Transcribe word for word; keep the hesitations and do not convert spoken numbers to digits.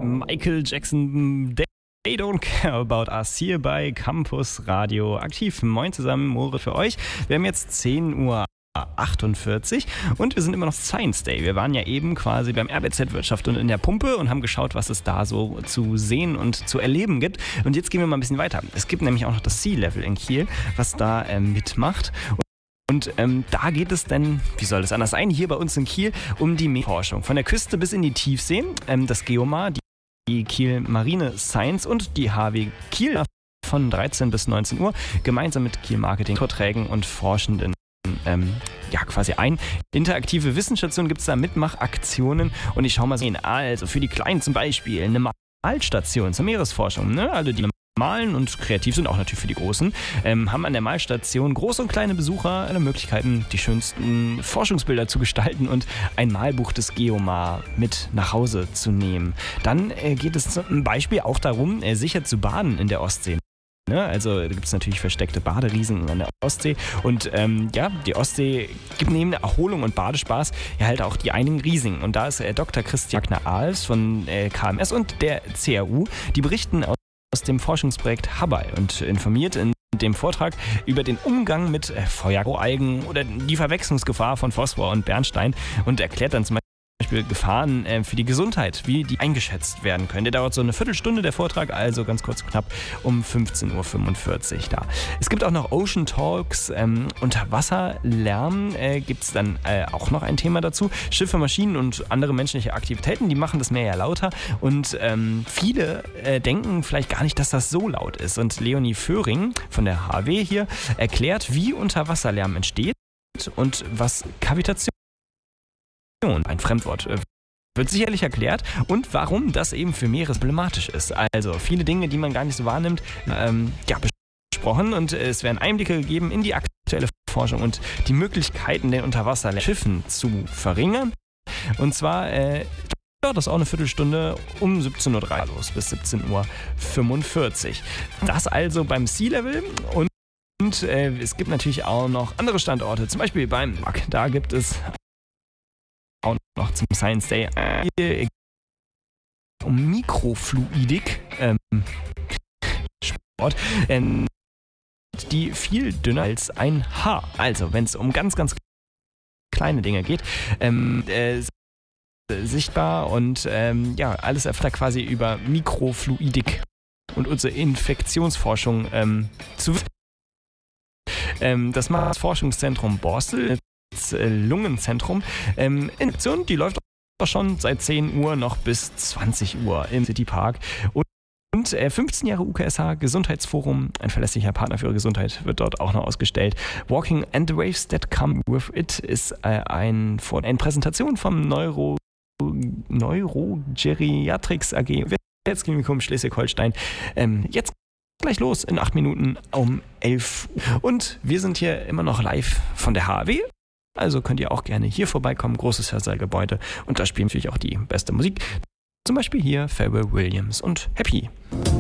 Michael Jackson, They Don't Care About Us hier bei Campus Radio aktiv. Moin zusammen, Moritz für euch. Wir haben jetzt zehn Uhr achtundvierzig und wir sind immer noch Science Day. Wir waren ja eben quasi beim R B Z Wirtschaft und in der Pumpe und haben geschaut, was es da so zu sehen und zu erleben gibt. Und jetzt gehen wir mal ein bisschen weiter. Es gibt nämlich auch noch das Sea Level in Kiel, was da äh, mitmacht. Und ähm, da geht es denn, wie soll das anders sein, hier bei uns in Kiel um die Meeresforschung. Von der Küste bis in die Tiefsee, ähm, das Geomar, die, die Kiel Marine Science und die H W Kiel von dreizehn bis neunzehn Uhr gemeinsam mit Kiel Marketing, Vorträgen und Forschenden ähm, ja quasi ein. Interaktive Wissensstation gibt es da, Mitmachaktionen und ich schaue mal so, also für die Kleinen zum Beispiel eine Malstation zur Meeresforschung, ne? Also die malen und kreativ sind auch natürlich für die Großen, ähm, haben an der Malstation große und kleine Besucher alle Möglichkeiten, die schönsten Forschungsbilder zu gestalten und ein Malbuch des Geomar mit nach Hause zu nehmen. Dann äh, geht es zum Beispiel auch darum, äh, sicher zu baden in der Ostsee. Ne? Also da gibt es natürlich versteckte Baderiesen an der Ostsee und ähm, ja, die Ostsee gibt neben der Erholung und Badespaß ja halt auch die einigen Risiken. Und da ist äh, Doktor Christian Ahls von äh, K M S und der C R U, die berichten aus aus dem Forschungsprojekt Habai und informiert in dem Vortrag über den Umgang mit Feueralgen oder die Verwechslungsgefahr von Phosphor und Bernstein und erklärt dann zum Beispiel Gefahren äh, für die Gesundheit, wie die eingeschätzt werden können. Der dauert so eine Viertelstunde, der Vortrag, also ganz kurz knapp um fünfzehn Uhr fünfundvierzig da. Es gibt auch noch Ocean Talks, ähm, Unterwasserlärm äh, gibt es dann äh, auch noch ein Thema dazu. Schiffe, Maschinen und andere menschliche Aktivitäten, die machen das Meer ja lauter und ähm, viele äh, denken vielleicht gar nicht, dass das so laut ist. Und Leonie Föhring von der H W hier erklärt, wie Unterwasserlärm entsteht und was Kavitation, ein Fremdwort, wird sicherlich erklärt und warum das eben für Meere problematisch ist. Also viele Dinge, die man gar nicht so wahrnimmt, ähm, ja, besprochen und es werden Einblicke gegeben in die aktuelle Forschung und die Möglichkeiten, den Unterwasserschiffen zu verringern. Und zwar äh, dauert das auch eine Viertelstunde um siebzehn Uhr dreißig los bis siebzehn Uhr fünfundvierzig. Das also beim Sea Level und, und äh, es gibt natürlich auch noch andere Standorte, zum Beispiel beim M A C. Da gibt es auch noch zum Science Day äh, um Mikrofluidik ähm, Sport, ähm, die viel dünner als ein Haar. Also wenn es um ganz, ganz kleine Dinge geht, ähm, äh, sichtbar und ähm, ja, alles erfährt quasi über Mikrofluidik und unsere Infektionsforschung ähm, zu ähm, das macht das Forschungszentrum Borstel, das Lungenzentrum. Ähm, Infektion, die läuft auch schon seit zehn Uhr noch bis zwanzig Uhr im City Park. Und Und äh, fünfzehn Jahre U K S H Gesundheitsforum, ein verlässlicher Partner für ihre Gesundheit, wird dort auch noch ausgestellt. Walking and the Waves That Come With It ist äh, ein, eine Präsentation vom Neuro, Neurogeriatrics A G Universitätsklinikum Schleswig-Holstein. Ähm, jetzt gleich los in acht Minuten um elf Uhr. Und wir sind hier immer noch live von der H W. Also könnt ihr auch gerne hier vorbeikommen. Großes Hörsaal-Gebäude. Und da spielen natürlich auch die beste Musik. Zum Beispiel hier Pharrell Williams und Happy.